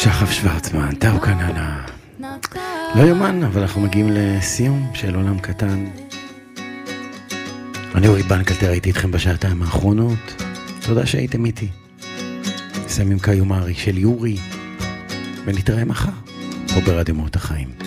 שחף שוורצמן, טאו קננה. לא יומן, אבל אנחנו מגיעים לסיום של עולם קטן. אני אורי בנקלטר, הייתי איתכם בשעתיים האחרונות. תודה שהייתם איתי. סמים קיומרי של יורי, ונתראה מחר פה ברדיו מהות החיים.